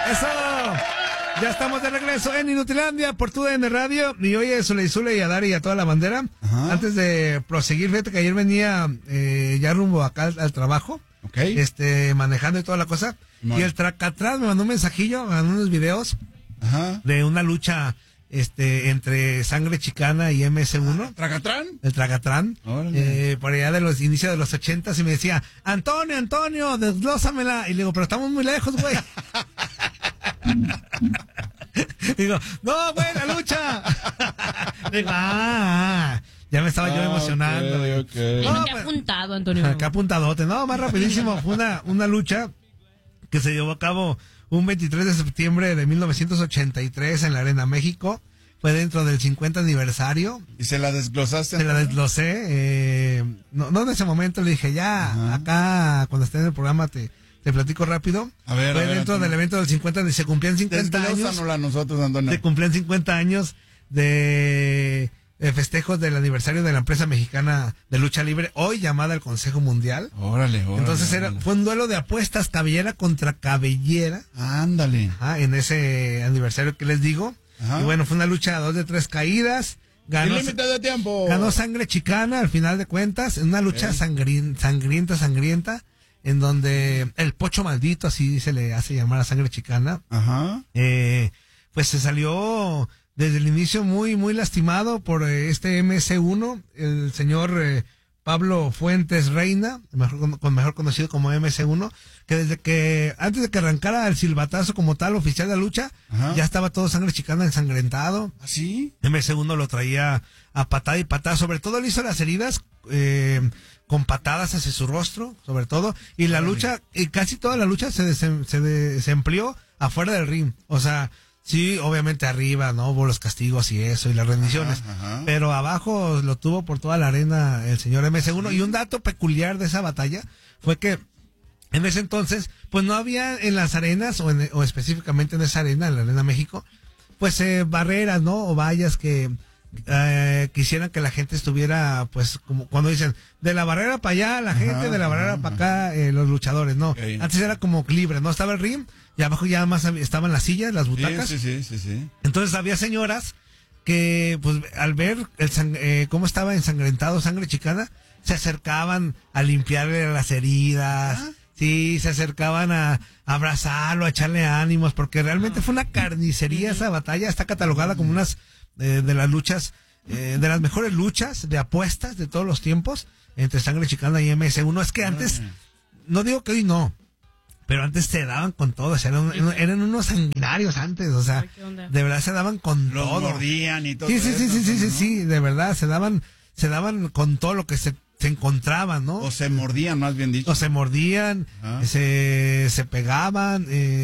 Eso. Ya estamos de regreso en Inutilandia por TUDN Radio. Y oye, Zule y a Dari y a toda la bandera. Ajá. Antes de proseguir, fíjate que ayer venía ya rumbo acá al trabajo. Okay. Manejando y toda la cosa. Y el Tracatrán me mandó un mensajillo, me mandó unos videos. Ajá. De una lucha entre Sangre Chicana y MS1. ¿Tracatrán? El Tracatrán. Por allá de los inicios de los 80s y me decía, Antonio, desglósamela. Y le digo, pero estamos muy lejos, güey. Digo, no, güey, la lucha. Digo, ya me estaba yo emocionando. Okay. No, ¿qué ha apuntado, Antonio? ¿Qué apuntadote? No, más rapidísimo. Fue una lucha que se llevó a cabo un 23 de septiembre de 1983 en la Arena México. Fue dentro del 50 aniversario. ¿Y se la desglosaste? Se la desglosé. No en ese momento, le dije, ya, ajá, acá, cuando esté en el programa te platico rápido. Fue dentro del evento del 50, se cumplían 50 años. Nosotros, Antonio. Se cumplían 50 años de festejos del aniversario de la empresa mexicana de lucha libre, hoy llamada el Consejo Mundial. Órale. Entonces fue un duelo de apuestas, cabellera contra cabellera. Ándale. En ese aniversario que les digo. Ajá. Y bueno, fue una lucha a 2 de 3 caídas. Ganó Sangre Chicana al final de cuentas, en una lucha sangrienta, en donde el Pocho Maldito, así se le hace llamar a Sangre Chicana. Ajá. Pues se salió desde el inicio muy lastimado por este MC1, el señor Pablo Fuentes Reina, mejor conocido como MC1, que antes de que arrancara el silbatazo como tal oficial de la lucha, ajá, ya estaba todo Sangre Chicana ensangrentado. ¿Así? MC1 lo traía a patada y patada, sobre todo le hizo las heridas con patadas hacia su rostro, sobre todo, y la lucha, y casi toda la lucha se empleó afuera del ring, o sea, sí, obviamente arriba, ¿no? Hubo los castigos y eso, y las rendiciones. Ajá. Pero abajo lo tuvo por toda la arena el señor MC1. Y un dato peculiar de esa batalla fue que en ese entonces, pues no había en las arenas, o específicamente en esa arena, en la Arena México, pues barreras, ¿no? O vallas que quisieran que la gente estuviera, pues, como cuando dicen, de la barrera para allá, la gente, de la barrera para acá, los luchadores, ¿no? Okay. Antes era como libre, ¿no? Estaba el ring, y abajo ya más estaban las sillas, las butacas. Sí. Entonces había señoras que, pues, al ver cómo estaba ensangrentado Sangre Chicana, se acercaban a limpiarle las heridas. ¿Ah? Sí, se acercaban a abrazarlo, a echarle ánimos, porque realmente fue una carnicería esa batalla. Está catalogada como unas de las luchas, de las mejores luchas de apuestas de todos los tiempos entre Sangre Chicana y MS1. Es que antes, no digo que hoy no, pero antes se daban con todo, o sea, eran unos sanguinarios antes, o sea, de verdad se daban con los todo. Los mordían y todo. Sí, de verdad, se daban con todo lo que se encontraban, ¿no? O se mordían, más bien dicho. O se mordían, se pegaban,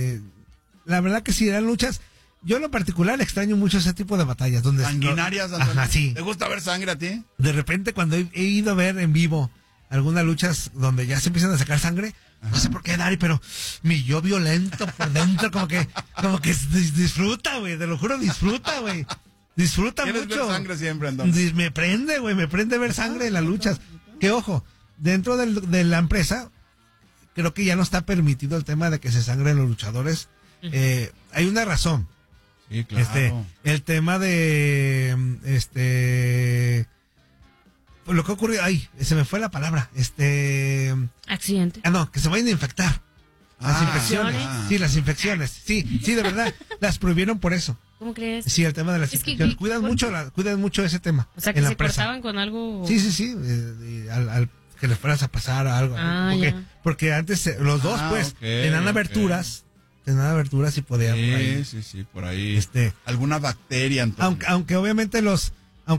la verdad que sí, eran luchas. Yo en lo particular extraño mucho ese tipo de batallas donde sanguinarias. Ajá, sí. ¿Te gusta ver sangre a ti? De repente cuando he ido a ver en vivo algunas luchas donde ya se empiezan a sacar sangre, ajá, no sé por qué, Dari, pero mi yo violento por dentro como que disfruta, güey, te lo juro, disfruta, güey. Disfruta mucho. ¿Quieres ver sangre siempre, entonces? Me prende, güey, me prende ver sangre en las luchas. Que ojo, dentro de la empresa creo que ya no está permitido el tema de que se sangren los luchadores. Hay una razón. Sí, claro. El tema de lo que ocurrió, se me fue la palabra, accidente. No, que se vayan a infectar. Las infecciones. Sí, las infecciones. Sí, de verdad, las prohibieron por eso. ¿Cómo crees? Sí, el tema de las infecciones. Cuidan mucho ese tema. O sea, que se cortaban con algo. Sí, al que les fueras a pasar algo. Porque antes los dos, pues, tenían aberturas. Tenían aberturas y podían. Sí, por ahí. Alguna bacteria. Entonces. Aunque obviamente los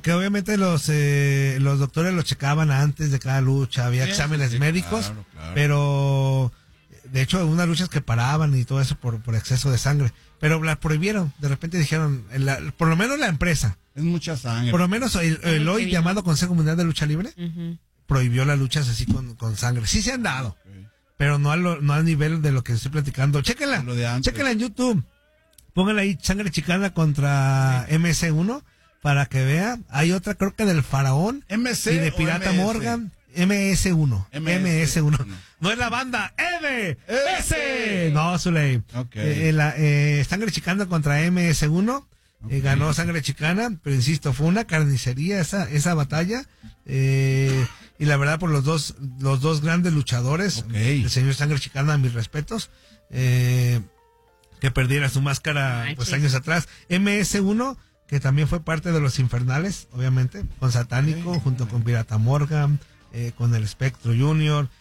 doctores lo checaban antes de cada lucha, había exámenes médicos, claro. Pero de hecho unas luchas que paraban y todo eso por exceso de sangre, pero la prohibieron. De repente dijeron, por lo menos la empresa, es mucha sangre, por lo menos el hoy llamado Consejo Mundial de Lucha Libre, prohibió las luchas así con sangre. Sí se han dado, pero no al nivel de lo que estoy platicando. Chéquenla en YouTube, pónganla ahí, Sangre Chicana contra MC1, para que vea. Hay otra, creo que del Faraón MC y de Pirata Morgan. MS1. MS1. No es la banda MS. No, Zuley. Sangre Chicana contra MS1. Ganó Sangre Chicana, pero insisto, fue una carnicería esa batalla. Y la verdad, por los dos grandes luchadores, el señor Sangre Chicana, mis respetos, que perdiera su máscara pues años atrás. MS1, que también fue parte de los Infernales, obviamente, con Satánico, junto con Pirata Morgan, con el Espectro Junior,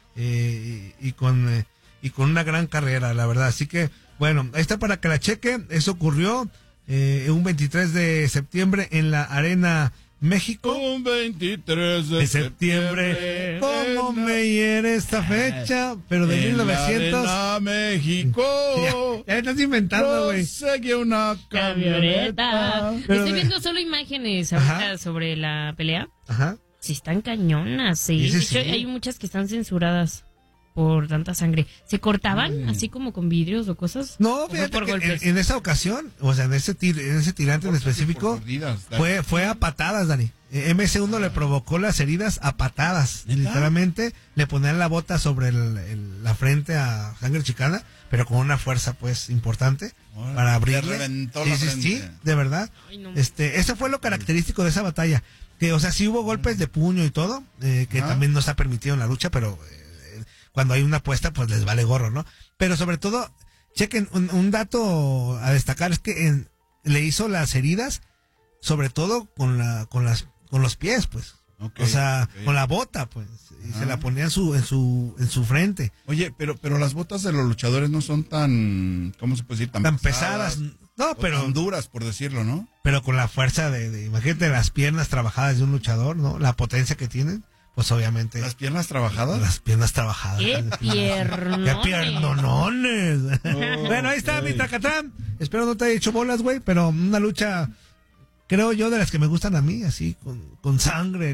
y con una gran carrera, la verdad. Así que, bueno, ahí está para que la cheque. Eso ocurrió un 23 de septiembre en la Arena México. Un 23 de septiembre. ¿Cómo me hiere esta fecha? Pero de 1900. La México. Ya estás inventando, güey. Seguía una camioneta. Estoy viendo solo imágenes ahorita sobre la pelea. Ajá. Sí, están cañonas. Sí. De hecho, hay muchas que están censuradas por tanta sangre. ¿Se cortaban así como con vidrios o cosas? No, fíjate que en esa ocasión, o sea, en ese tirante en específico, fue a patadas, Dani. MS1 le provocó las heridas a patadas, literalmente. Le ponían la bota sobre la frente a Sangre Chicana, pero con una fuerza pues importante para abrirle. Sí, de verdad. Ay, no. Eso fue lo característico de esa batalla. Que, o sea, sí hubo golpes de puño y todo, que también no se ha permitido en la lucha, pero cuando hay una apuesta, pues les vale gorro, ¿no? Pero sobre todo, chequen, un dato a destacar es que le hizo las heridas, sobre todo con los pies, pues. O sea, con la bota, pues. Y se la ponía en su frente. Oye, pero las botas de los luchadores no son tan, ¿cómo se puede decir? Tan pesadas. No, pero tan duras, por decirlo, ¿no? Pero con la fuerza imagínate las piernas trabajadas de un luchador, ¿no? La potencia que tienen. Pues obviamente. ¿Las piernas trabajadas? Las piernas trabajadas. ¡Qué piernones! ¡Qué piernones! Bueno, ahí está mi Tracatrán. Espero no te haya hecho bolas, güey, pero una lucha, creo yo, de las que me gustan a mí, así, con sangre,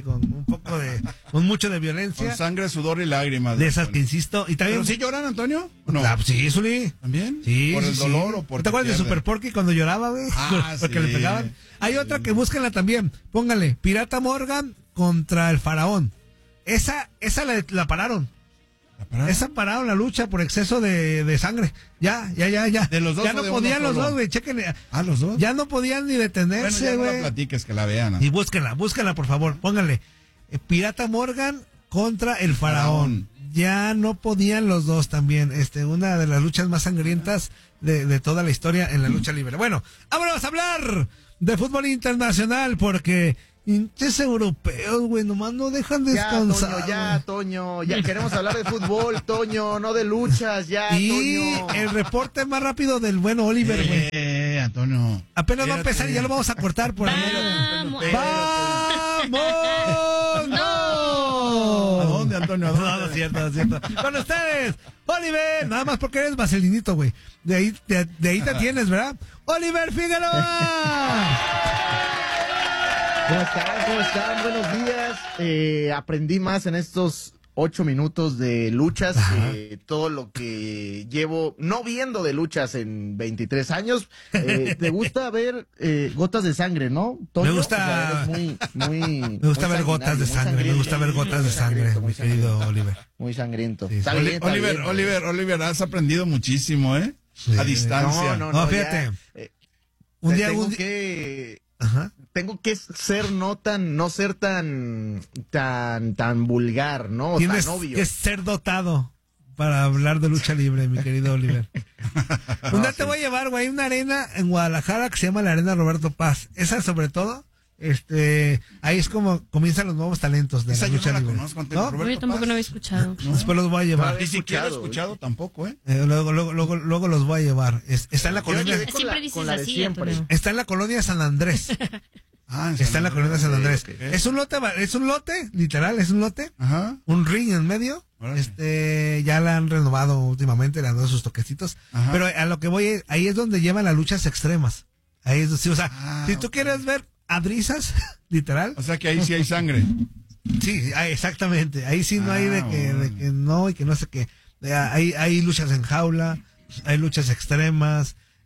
con mucho de violencia. Con sangre, sudor y lágrimas. De esas que insisto. Y también. ¿Pero sí lloran, Antonio? No. Sí, Zuli. ¿También? Sí. ¿Por el dolor o por ¿Te acuerdas de Super Porky cuando lloraba, güey? Porque le pegaban. Hay otra que búsquenla también. Póngale, Pirata Morgan contra el Faraón. Esa la pararon. ¿La pararon? Esa pararon la lucha por exceso de sangre. Ya. De los dos. Ya no podían los dos, güey. Chéquenle. ¿Los dos? Ya no podían ni detenerse, güey. Bueno, ya no la platiques, que la vean. Y búsquenla, por favor. Pónganle. Pirata Morgan contra el Faraón. Ya no podían los dos también. Una de las luchas más sangrientas de toda la historia en la lucha libre. Bueno, vámonos a hablar de fútbol internacional porque hinches europeos, güey, nomás no dejan descansar. Toño, ya queremos hablar de fútbol, Toño, no de luchas, ya, y Toño. El reporte más rápido del bueno Oliver, güey. Antonio. Apenas va a empezar y ya lo vamos a cortar por ahí. ¡Vamos! ¡No! ¿A dónde, Antonio? No, es cierto. Con ustedes, Oliver, nada más porque eres vaselinito, güey. De ahí te tienes, ¿verdad? Oliver Figueroa. ¿Cómo están? Buenos días. Aprendí más en estos 8 minutos de luchas, todo lo que llevo no viendo de luchas en 23 años. ¿Te gusta ver gotas de sangre, no, Toño? Me gusta, me gusta ver gotas de sangre, mi querido Oliver. Muy sangriento. Sí. Oliver, has aprendido muchísimo, ¿eh? Sí. A distancia. No, fíjate. Tengo que ser no ser tan vulgar, ¿no? Tienes tan obvio. que ser dotado para hablar de lucha libre, mi querido Oliver. Un día te voy a llevar, güey, una arena en Guadalajara que se llama la Arena Roberto Paz. Esa sobre todo, ahí es como comienzan los nuevos talentos de la lucha libre. ¿No? Yo tampoco no había escuchado. No. Después los voy a llevar. Ni siquiera he escuchado tampoco, ¿eh? Luego los voy a llevar. Está en la colonia. Siempre dices así, Antonio. Está en la colonia San Andrés. Está en la colonia San Andrés. Okay. Es un lote, literal, es un lote. Ajá. Un ring en medio. Ya la han renovado últimamente, le han dado sus toquecitos. Ajá. Pero a lo que voy, ahí es donde llevan las luchas extremas. Ahí es, sí, o sea, si tú quieres ver a brisas, literal. O sea que ahí sí hay sangre. Sí, exactamente. Ahí sí no hay de que no y que no sé qué. Hay luchas en jaula, hay luchas extremas.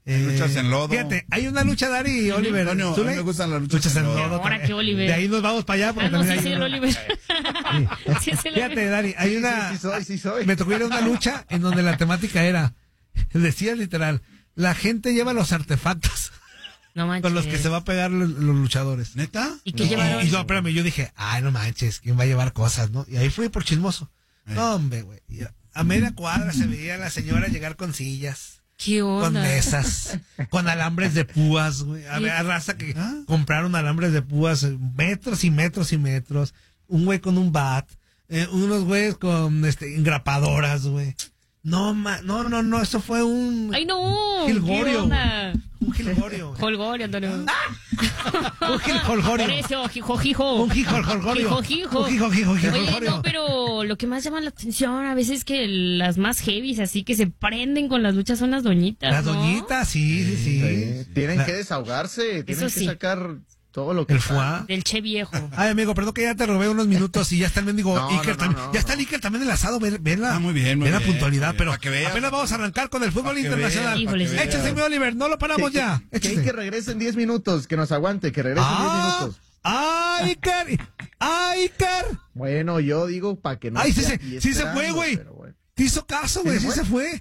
Luchas en lodo. Fíjate, hay una lucha, Dari y Oliver. Antonio, a mí me gustan las luchas en lodo. Ahora que Oliver. De ahí nos vamos para allá. Porque no, también sí, hay el Oliver. Sí, Fíjate, Dari, hay una... Sí soy. Me tocó ir a una lucha en donde la temática era, decía literal, la gente lleva los artefactos. No manches. Con los que se va a pegar los luchadores. ¿Neta? ¿Y qué llevaron? Y no, espérame, yo dije, ay, no manches, ¿quién va a llevar cosas, no? Y ahí fui por chismoso. No, hombre, güey. A media cuadra se veía a la señora llegar con sillas. ¿Qué onda? Con mesas, con alambres de púas, güey. Había raza que compraron alambres de púas, metros y metros y metros. Un güey con un bat, unos güeyes con engrapadoras, güey. No, no, eso fue un... ¡Ay, no! Gilgorio. Un Gilgorio. Holgorio, Antonio. Un Gilgorio. Por eso, jijojijo. Un Gilgorio. Jijojijo. Oye, no, pero lo que más llama la atención a veces es que las más heavies, así que se prenden con las luchas, son las doñitas, Las ¿no? doñitas, sí. Tienen que desahogarse, tienen que sacar... todo lo que el foie del che viejo. Ay, amigo, perdón que ya te robé unos minutos y ya está el mendigo Iker también. Ya está el Iker también enlazado, ven la, muy bien, la puntualidad, pero veas, apenas vamos a arrancar con el fútbol internacional. Échese, mi Oliver, no lo paramos ya. Échese. Que regrese en 10 minutos, que nos aguante, que regrese en 10 minutos. Iker. Bueno, yo digo para que no. Ay, sí se fue, güey. Bueno. Te hizo caso, güey, sí se fue.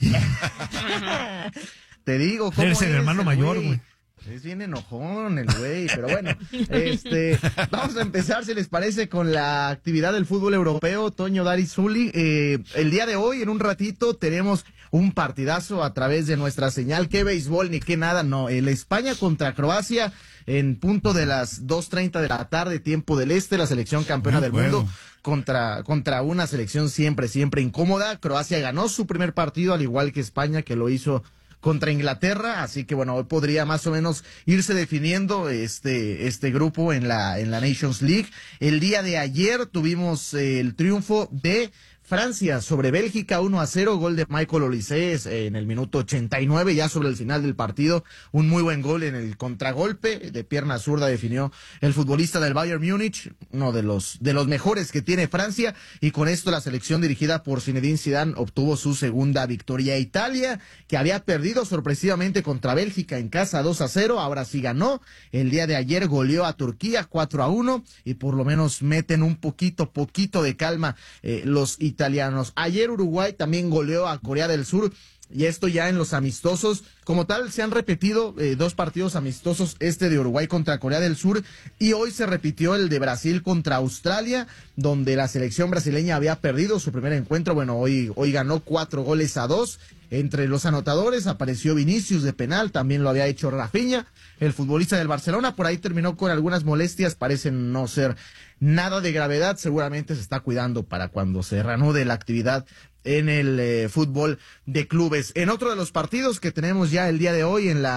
Te digo, ¿cómo eres el hermano mayor, güey. Es bien enojón el güey, pero bueno, vamos a empezar, si les parece, con la actividad del fútbol europeo. Toño, Dari, Zuli, el día de hoy, en un ratito, tenemos un partidazo a través de nuestra señal. Qué béisbol ni qué nada, no. El España contra Croacia en punto de las 2:30 de la tarde, tiempo del este, la selección campeona del mundo contra una selección siempre incómoda. Croacia ganó su primer partido, al igual que España, que lo hizo contra Inglaterra, así que bueno, hoy podría más o menos irse definiendo este grupo en la Nations League. El día de ayer tuvimos el triunfo de Francia sobre Bélgica 1-0, gol de Michael Olise en el minuto 89, ya sobre el final del partido, un muy buen gol en el contragolpe, de pierna zurda definió el futbolista del Bayern Múnich, uno de los mejores que tiene Francia, y con esto la selección dirigida por Zinedine Zidane obtuvo su segunda victoria. Italia, que había perdido sorpresivamente contra Bélgica en casa 2-0, ahora sí ganó, el día de ayer goleó a Turquía 4-1, y por lo menos meten un poquito de calma los italianos. Ayer Uruguay también goleó a Corea del Sur, y esto ya en los amistosos. Como tal, se han repetido 2 partidos amistosos, de Uruguay contra Corea del Sur, y hoy se repitió el de Brasil contra Australia, donde la selección brasileña había perdido su primer encuentro. Bueno, hoy ganó 4-2. Entre los anotadores apareció Vinicius de penal, también lo había hecho Rafinha, el futbolista del Barcelona. Por ahí terminó con algunas molestias, parecen no ser nada de gravedad, seguramente se está cuidando para cuando se reanude la actividad en el fútbol de clubes. En otro de los partidos que tenemos ya el día de hoy en la